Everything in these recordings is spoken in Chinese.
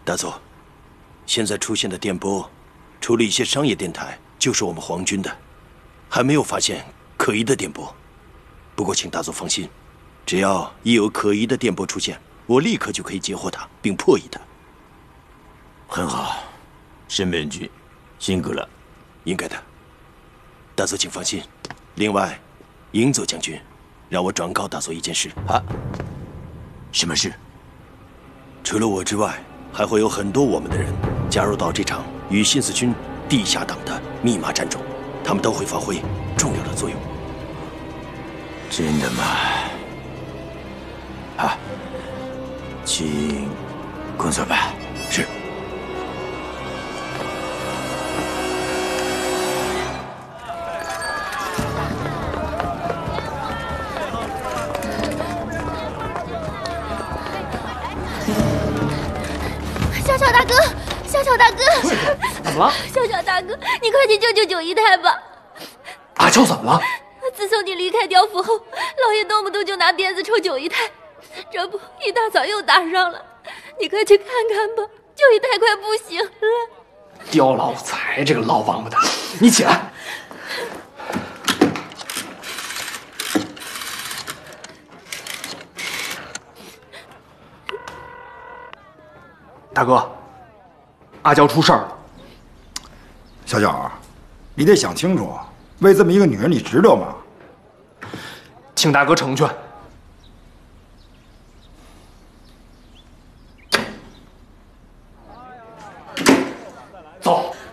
大佐，现在出现的电波，除了一些商业电台，就是我们皇军的，还没有发现可疑的电波。不过，请大佐放心，只要一有可疑的电波出现，我立刻就可以截获它，并破译它。 很好，申本局，辛苦了。 应该的。大佐请放心。另外，营佐将军让我转告大佐一件事。 啊？什么事？ 除了我之外，还会有很多我们的人加入到这场与新四军地下党的密码战中，他们都会发挥重要的作用。 真的吗？好，请工作吧。 是。 小小大哥，小小大哥， 怎么了？ 小小大哥，你快去救救九姨太吧！ 阿秋怎么了？ 自从你离开刁府后，老爷动不动就拿鞭子抽九姨太，这不一大早又打上了。你快去看看吧，九姨太快不行了。 刁老财这个老王八蛋，你起来。大哥，阿娇出事儿了。 小小，你得想清楚，为这么一个女人，你值得吗？ 请大哥成全。走，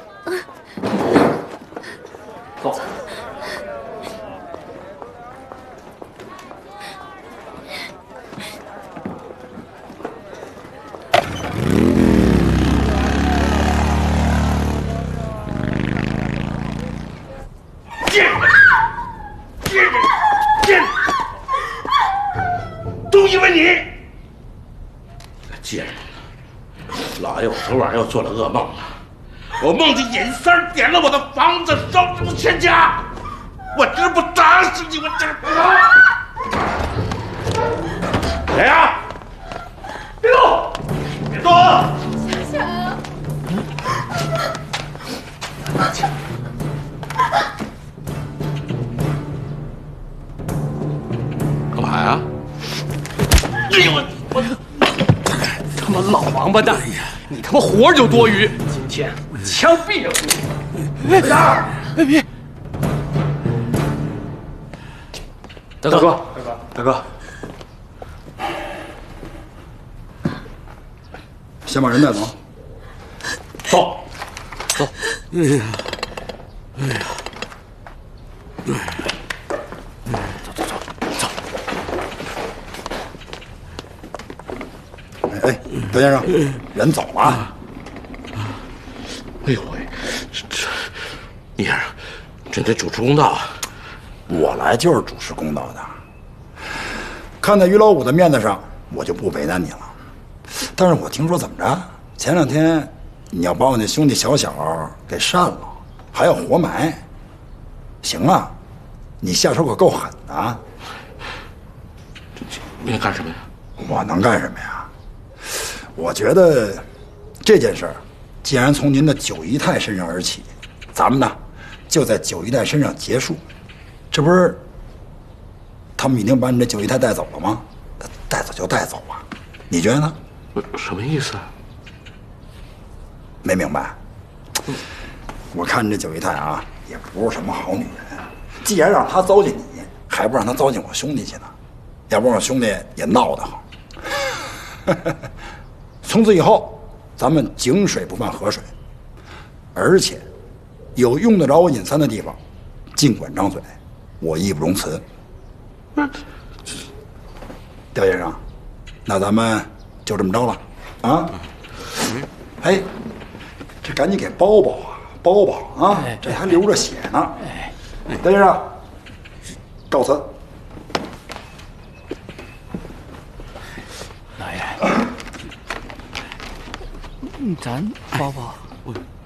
走。 都因为你！贱人，老爷，我昨晚又做了噩梦了。我梦见尹三儿点了我的房子，烧了我全家。我这不打死你！我这……谁呀？别动！别动！ 小小。 干嘛呀？哎呦我他妈老王八蛋！你他妈活着就多余，今天我枪毙了你！别！大哥，大哥， 先把人带走。 走，走。 哎呀，哎呀， 哎，德先生，人走了。 哎呦喂，这，你看，真得主持公道啊！ 我来就是主持公道的。看在于老五的面子上，我就不为难你了。但是我听说怎么着，前2天你要把我那兄弟小小给扇了，还要活埋。行啊，你下手可够狠的啊！ 你能干什么呀？ 我能干什么呀？我觉得这件事儿，既然从您的九姨太身上而起，咱们呢就在九姨太身上结束。这不是他们已经把你这九姨太带走了吗？带走就带走啊，你觉得呢？ 什么意思啊？ 没明白。我看你这九姨太啊，也不是什么好女人。既然让她糟践你，还不让她糟践我兄弟去呢？要不然我兄弟也闹得慌。从此以后，咱们井水不犯河水，而且有用得着我尹三的地方，尽管张嘴，我义不容辞。刁先生，那咱们就这么着了啊？哎，这赶紧给包包啊，包包啊，这还流着血呢。刁先生，告辞。 老爷，咱包包。